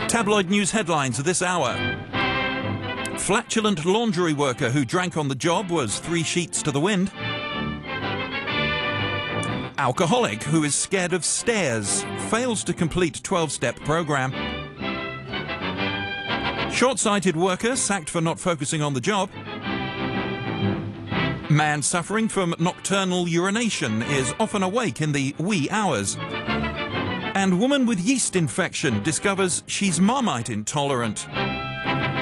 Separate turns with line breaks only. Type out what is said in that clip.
Tabloid news headlines of this hour. Flatulent laundry worker who drank on the job was 3 sheets to the wind. Alcoholic who is scared of stairs fails to complete 12-step program. Short-sighted worker sacked for not focusing on the job. Man suffering from nocturnal urination is often awake in the wee hours. And woman with yeast infection discovers she's Marmite intolerant.